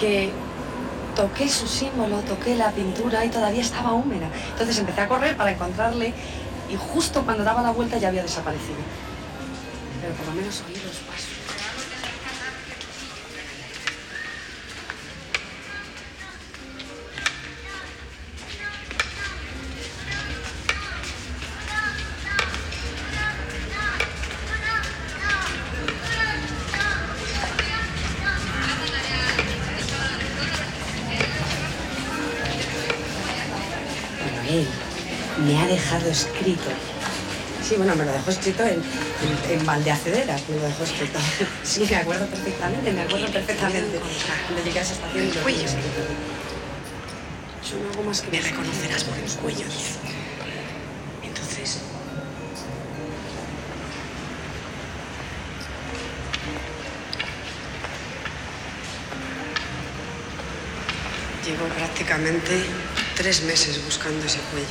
que toqué su símbolo, toqué la pintura y todavía estaba húmeda. Entonces empecé a correr para encontrarle y justo cuando daba la vuelta ya había desaparecido. Pero por lo menos oí los pasos. Él me ha dejado escrito. Sí, bueno, me lo dejó escrito en Valdeacederas, me lo dejó escrito. Sí, me acuerdo perfectamente. Cuando llegué a esa estación... El cuello. Yo no hago más que... Me reconocerás por el cuello. Entonces... Llevo prácticamente 3 meses buscando ese cuello.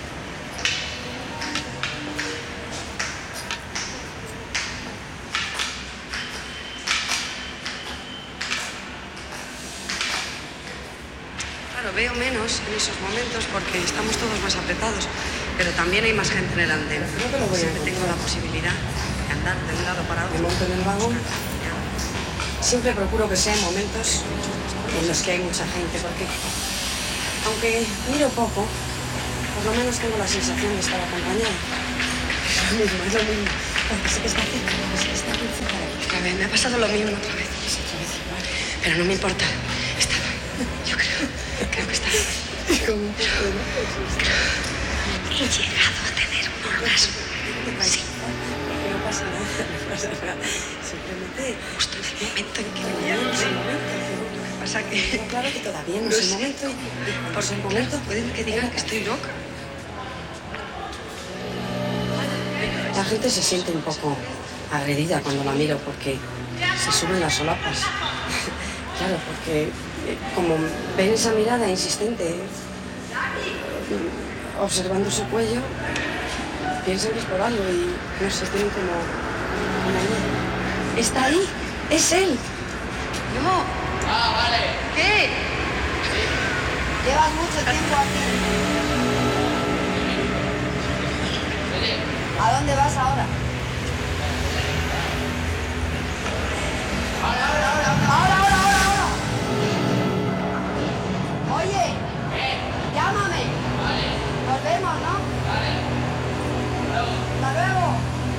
Claro, veo menos en esos momentos porque estamos todos más apretados, pero también hay más gente en el andén. Siempre tengo la posibilidad de andar de un lado para otro. Me monto en el vagón. Siempre procuro que sean momentos en los que hay mucha gente, porque aunque miro poco, por lo menos tengo la sensación de estar acompañada. Es lo mismo. Porque sé que está cerca, sé que está muy cerca de aquí. A ver, me ha pasado lo mismo otra vez. Pero no me importa. Estaba. Yo creo que estaba. ¿Cómo? He llegado a tener un orgasmo. Sí. No pasa nada. Simplemente... Justo en el momento en que venía. Sí, lo que pasa que... Claro que todavía no es el momento y por el momento pueden que digan que estoy loca. La gente se siente un poco agredida cuando la miro porque se suben las solapas. Claro, porque como ven esa mirada insistente observando su cuello, piensan que es por algo y no se tienen como miedo. ¿Está ahí? ¡Es él! No. Ah, vale. ¿Qué? Llevas mucho tiempo aquí. ¿A dónde vas ahora? Ahora. Oye, llámame. Vale. Nos vemos, ¿no? Vale. Hasta luego.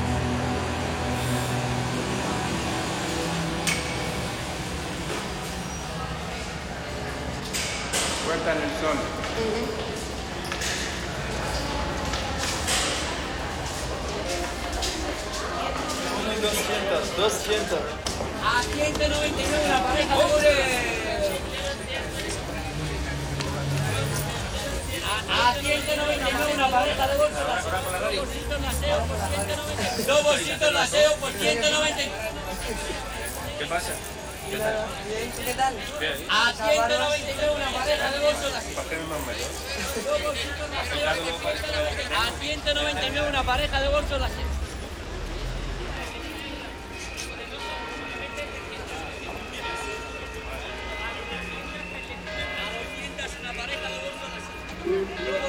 Puerta en el sol. $200. A 199 una pareja de bolsos. A 199 una pareja de bolsos. Dos bolsitos laseo por 199. ¿Qué pasa? ¿Qué tal? Bien. A 199 una pareja de bolsos. Bájeme más mayor. Dos bolsitos laseo. A 199 una pareja de bolsos laseo. Una pareja de bolsos laseo.